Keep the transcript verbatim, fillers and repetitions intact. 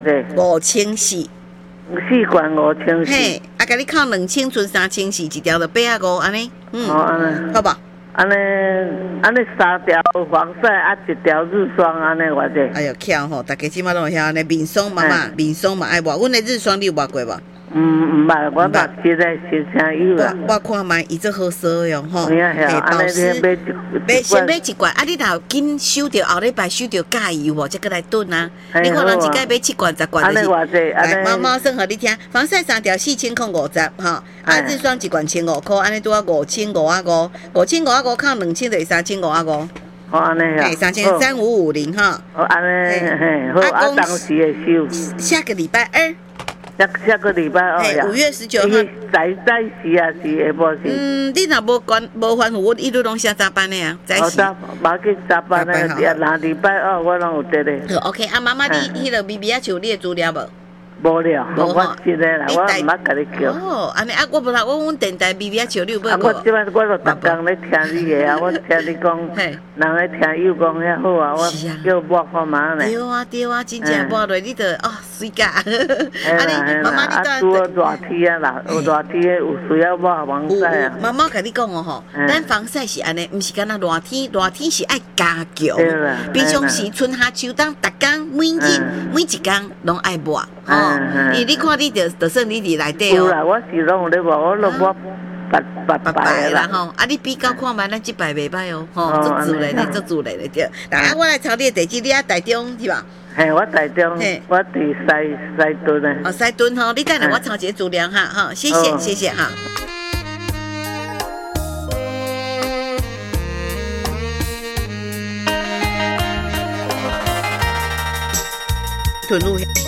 对， 五千四。 四罐五千四。 嘿，啊，甲你扣两千，剩三千四，一条就八啊五安尼。嗯， 哦，安尼， 好不？ 安尼安尼三条防晒啊，一条日霜安尼偌济。 哎呦，巧吼，大家即马拢会晓安尼面霜嘛嘛，面霜嘛爱抹。阮的日霜你有抹过无？ 嗯，毋捌，我捌现在新车有啦。 我我看卖伊这好使用吼。 嘿，保湿。买买先买一罐，啊，你若紧收着后礼拜收着介意无，再过来炖啊。你可能一届买七罐十罐就是。 安尼偌济？ 来，猫猫算互你听，防晒三条四千块五十吼，啊日霜一罐千五块，安尼拄啊五千五啊五，五千五啊五扣两千就是三千五啊五。 哦，安尼啊。 嘿，三千三五五零哈。 哦，安尼嘿，好，啊，当时会收。 下个礼拜二。 下下个礼拜二呀， 五月十九号。 早早时啊，是下晡时。 嗯，你若无关无烦恼，我一路拢写早班的啊，早时。 哦，早，无去早班的，若礼拜二我拢有得咧。 好 OK， 啊，妈妈，你迄个 B B 啊，像你的资料无？ 无了，我真诶啦，我毋捌甲你叫。 哦，安尼啊，我无啦，我阮电台 B B 啊，像你有买过。啊，我即摆我著逐工咧听你诶啊，我听你讲，人咧听有讲遐好啊，我叫抹看嘛呢。 对啊，对啊，真正抹落你著哦，水甲。 啊你妈妈你拄好热天啊啦，有热天诶有需要抹防晒啊。 妈妈甲你讲哦吼，咱防晒是安尼，毋是干那热天，热天是爱加强。 对啦。 平常时春夏秋冬，逐工每日每一工拢爱抹，吼。伊你看你着着算你伫内底哦。 有啦，我是拢有咧抹，我拢抹白白白啦吼。啊，你比较看觅咱即摆袂歹哦，吼，足自然的，足自然的对。啊，我来抄你的地址，你啊台中是吧？ 嘿，我台中，我伫西西屯的。 哦，西屯吼，你等下我抄一个资料哈，哈，谢谢谢谢哈。屯路。